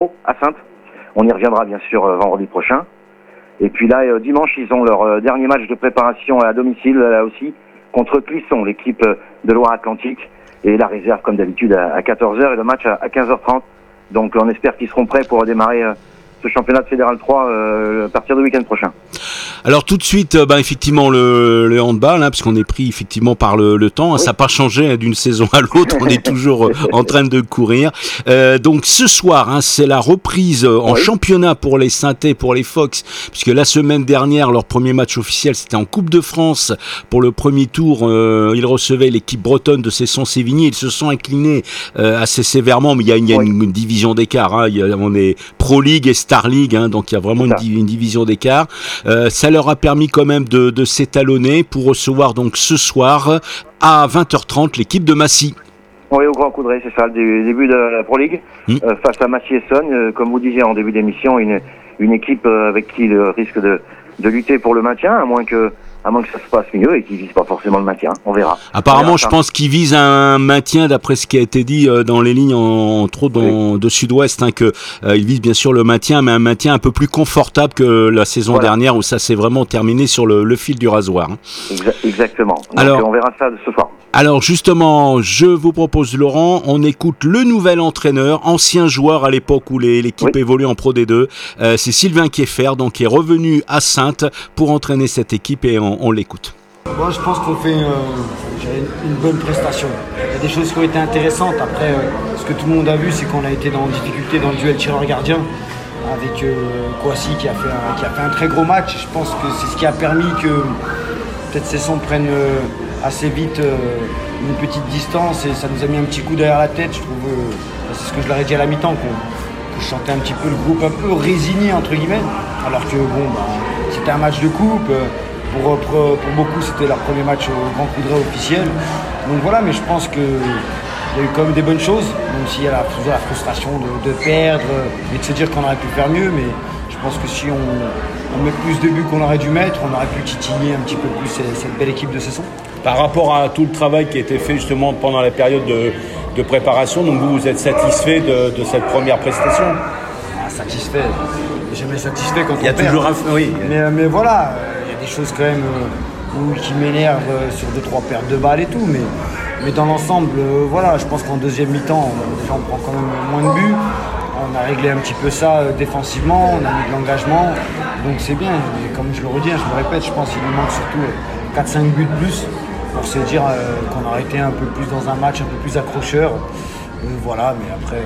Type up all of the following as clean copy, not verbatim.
0 à Saintes. On y reviendra bien sûr vendredi prochain. Et puis là, dimanche, ils ont leur dernier match de préparation à domicile, là aussi, contre Clisson, l'équipe de Loire-Atlantique. Et la réserve, comme d'habitude, à 14h et le match à 15h30. Donc on espère qu'ils seront prêts pour démarrer ce championnat de Fédéral 3 à partir du week-end prochain. Alors tout de suite, effectivement le handball, parce qu'on est pris effectivement par le temps, ça n'a pas changé d'une saison à l'autre, on est toujours en train de courir. Donc ce soir, c'est la reprise en championnat pour les Saintais, pour les Fox, puisque la semaine dernière, leur premier match officiel, c'était en Coupe de France. Pour le premier tour, ils recevaient l'équipe bretonne de Cesson-Sévigné. Ils se sont inclinés assez sévèrement, mais il y a une division d'écart. On est Pro League et Star League, donc il y a vraiment une division d'écart. Ça leur a permis quand même de s'étalonner pour recevoir donc ce soir à 20h30 l'équipe de Massy. Oui, au Grand Coudray, c'est ça, le début de la Pro League, face à Massy-Essonne, comme vous disiez en début d'émission, une équipe avec qui il risque de lutter pour le maintien, à moins que ça se passe mieux et qu'ils visent pas forcément le maintien. On verra. Apparemment, je pense qu'ils visent un maintien, d'après ce qui a été dit dans les lignes de Sud-Ouest, que ils visent bien sûr le maintien, mais un maintien un peu plus confortable que la saison dernière où ça s'est vraiment terminé sur le fil du rasoir. Exactement. Donc, alors, on verra ça ce soir. Alors justement, je vous propose, Laurent, on écoute le nouvel entraîneur, ancien joueur à l'époque où l'équipe évoluait en Pro D2. C'est Sylvain Kieffer, donc qui est revenu à Saintes pour entraîner cette équipe et on l'écoute. Moi, je pense qu'on fait une bonne prestation. Il y a des choses qui ont été intéressantes. Après, ce que tout le monde a vu, c'est qu'on a été en difficulté dans le duel tireur-gardien avec Kouassi qui a fait un très gros match. Je pense que c'est ce qui a permis que peut-être Cesson prenne assez vite une petite distance et ça nous a mis un petit coup derrière la tête. Je trouve, c'est ce que je leur ai dit à la mi-temps, que je sentais un petit peu le groupe un peu résigné entre guillemets, alors que c'était un match de coupe. Pour beaucoup, c'était leur premier match au Grand Coudray officiel. Donc voilà, mais je pense qu'il y a eu quand même des bonnes choses, même s'il y a toujours la frustration de perdre et de se dire qu'on aurait pu faire mieux. Mais je pense que si on met plus de buts qu'on aurait dû mettre, on aurait pu titiller un petit peu plus cette belle équipe de Cesson. Par rapport à tout le travail qui a été fait justement pendant la période de préparation, donc vous êtes satisfait de cette première prestation ? Satisfait. Jamais satisfait quand on perd. Il y a toujours oui. Mais voilà. Des choses quand même qui m'énervent sur 2-3 pertes de balles et tout, mais dans l'ensemble, voilà, je pense qu'en deuxième mi-temps, déjà on prend quand même moins de buts, on a réglé un petit peu ça défensivement, on a mis de l'engagement, donc c'est bien, et comme je le redis, je me répète, je pense qu'il nous manque surtout 4-5 buts de plus pour se dire qu'on aurait été un peu plus dans un match, un peu plus accrocheur, voilà, mais après,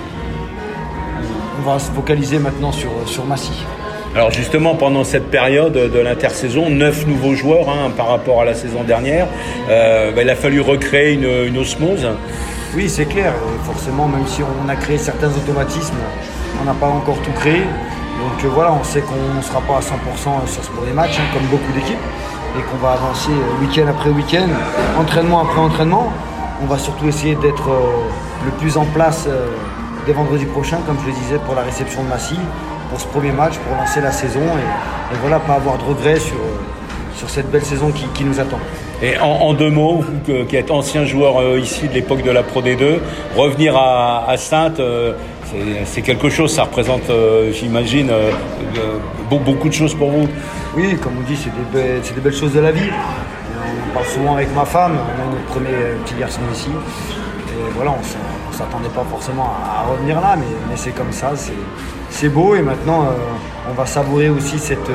on va se focaliser maintenant sur Massy. Alors justement, pendant cette période de l'intersaison, 9 nouveaux joueurs par rapport à la saison dernière. Il a fallu recréer une osmose. Oui, c'est clair. Forcément, même si on a créé certains automatismes, on n'a pas encore tout créé. Donc voilà, on sait qu'on ne sera pas à 100% sur ce premier match, comme beaucoup d'équipes, et qu'on va avancer week-end après week-end, entraînement après entraînement. On va surtout essayer d'être le plus en place dès vendredi prochain, comme je le disais, pour la réception de Massy, pour ce premier match, pour lancer la saison et voilà, pas avoir de regrets sur cette belle saison qui nous attend. Et en deux mots, vous qui êtes ancien joueur ici de l'époque de la Pro D2, revenir à Saintes, c'est quelque chose, ça représente, j'imagine, beaucoup de choses pour vous. Oui, comme on dit, c'est des belles choses de la vie. On parle souvent avec ma femme, on a notre premier petit garçon ici. Et voilà, on ne s'attendait pas forcément à revenir là, mais c'est comme ça, c'est beau. Et maintenant, on va savourer aussi cette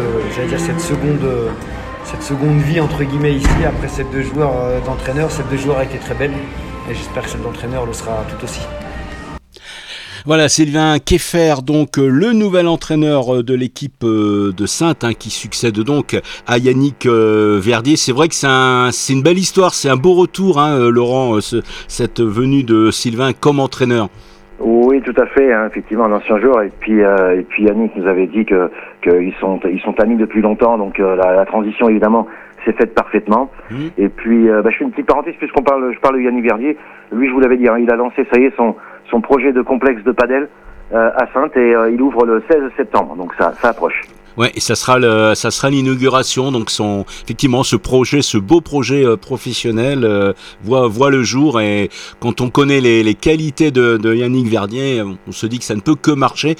seconde vie, entre guillemets, ici, après ces 2 joueurs d'entraîneur. Cette 2 joueurs a été très belle, et j'espère que celle d'entraîneur le sera tout aussi. Voilà, Sylvain Kieffer, donc le nouvel entraîneur de l'équipe de Saintes, qui succède donc à Yannick Verdier. C'est vrai que c'est une belle histoire, c'est un beau retour, Laurent, cette venue de Sylvain comme entraîneur. Oui, tout à fait, effectivement, un ancien joueur. Et puis Yannick nous avait dit qu'ils sont amis depuis longtemps, donc la transition évidemment s'est faite parfaitement. Et puis je fais une petite parenthèse puisqu'on je parle de Yannick Verdier. Lui, je vous l'avais dit, il a lancé, ça y est, son projet de complexe de padel à Saintes et il ouvre le 16 septembre, donc ça approche. Ouais, et ça sera l'inauguration, donc effectivement ce beau projet professionnel voit le jour, et quand on connaît les qualités de Yannick Verdier, on se dit que ça ne peut que marcher.